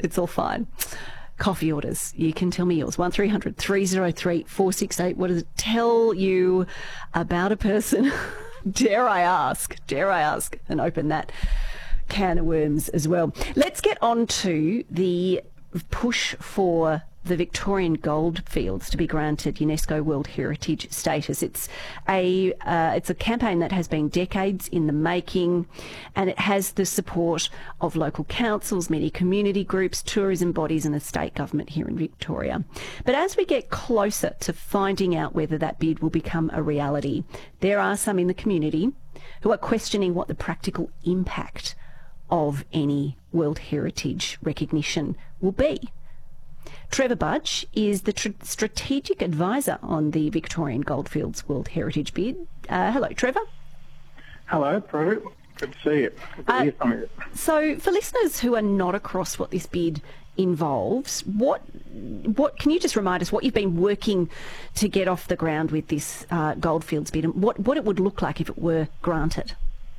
It's all fine. Coffee orders. You can tell me yours. 1300 303 468. What does it tell you about a person? Dare I ask, and open that can of worms as well. Let's get on to the push for the Victorian goldfields to be granted UNESCO World Heritage status. It's a campaign that has been decades in the making, and it has the support of local councils, many community groups, tourism bodies and the state government here in Victoria. But as we get closer to finding out whether that bid will become a reality, there are some in the community who are questioning what the practical impact of any World Heritage recognition will be. Trevor Budge is the strategic advisor on the Victorian Goldfields World Heritage bid. Hello, Trevor. Hello, Prue. Good to see you. Good to hear from you. So, for listeners who are not across what this bid involves, what can you just remind us what you've been working to get off the ground with this Goldfields bid, and what it would look like if it were granted?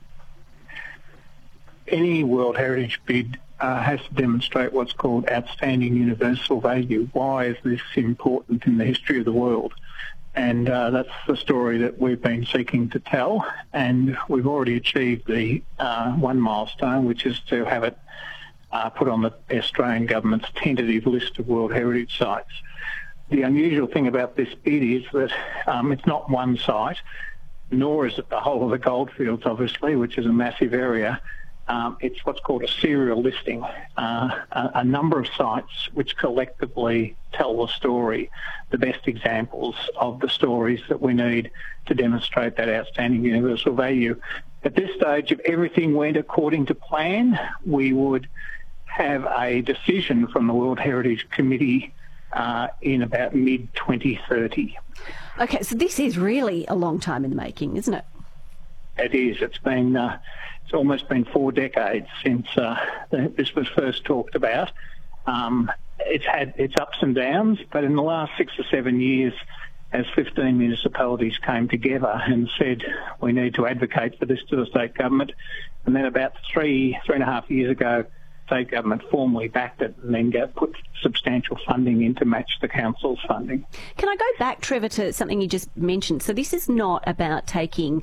Any World Heritage bid has to demonstrate what's called outstanding universal value. Why is this important in the history of the world? And that's the story that we've been seeking to tell. And we've already achieved the one milestone, which is to have it put on the Australian government's tentative list of World Heritage sites. The unusual thing about this bid is that it's not one site, nor is it the whole of the goldfields, obviously, which is a massive area. It's what's called a serial listing, a number of sites which collectively tell the story, the best examples of the stories that we need to demonstrate that outstanding universal value. At this stage, if everything went according to plan, we would have a decision from the World Heritage Committee in about mid-2030. Okay, so this is really a long time in the making, isn't it? It is. It's almost been 4 decades since this was first talked about. It's had its ups and downs, but in the last 6 or 7 years, as 15 municipalities came together and said we need to advocate for this to the state government, and then about 3.5 years ago, state government formally backed it and then put substantial funding in to match the council's funding. Can I go back, Trevor, to something you just mentioned? So this is not about taking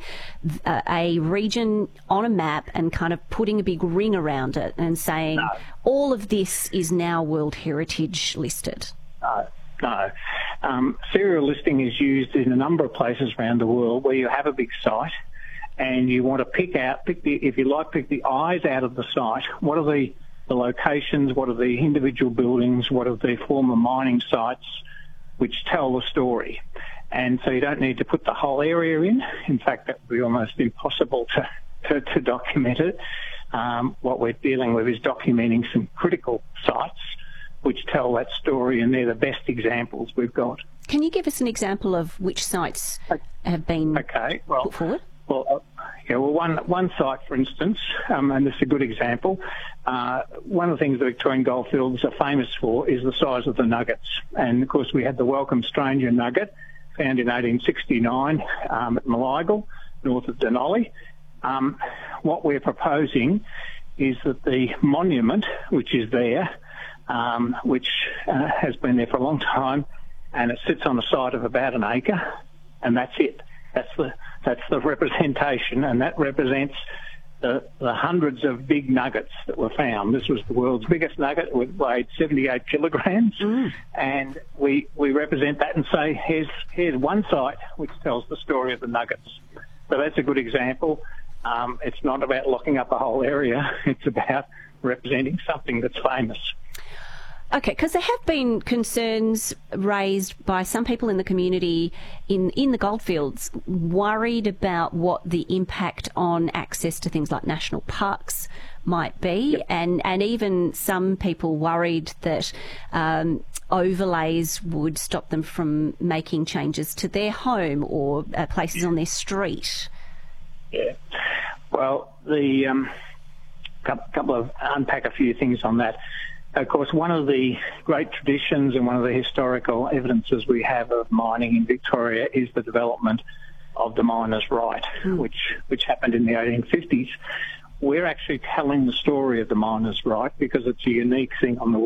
a region on a map and kind of putting a big ring around it and saying all of this is now World Heritage listed. No. Serial listing is used in a number of places around the world where you have a big site and you want to pick the eyes out of the site. What are the locations, what are the individual buildings, what are the former mining sites which tell the story. And so you don't need to put the whole area in. In fact, that would be almost impossible to document it. What we're dealing with is documenting some critical sites which tell that story, and they're the best examples we've got. Can you give us an example of which sites have been put forward? One site, for instance, and this is a good example, one of the things the Victorian Goldfields are famous for is the size of the nuggets. And, of course, we had the Welcome Stranger nugget found in 1869 at Malagal, north of Denali. What we're proposing is that the monument, which is there, which has been there for a long time, and it sits on a site of about an acre, and that's it. That's the representation, and that represents the hundreds of big nuggets that were found. This was the world's biggest nugget. It weighed 78 kilograms, and we represent that and say, here's one site which tells the story of the nuggets. So that's a good example. It's not about locking up a whole area. It's about representing something that's famous. Okay, because there have been concerns raised by some people in the community in the goldfields, worried about what the impact on access to things like national parks might be, yep. and even some people worried that overlays would stop them from making changes to their home or places on their street. Yeah, well, the couple of unpack a few things on that. Of course, one of the great traditions and one of the historical evidences we have of mining in Victoria is the development of the miner's right, which happened in the 1850s. We're actually telling the story of the miner's right because it's a unique thing on the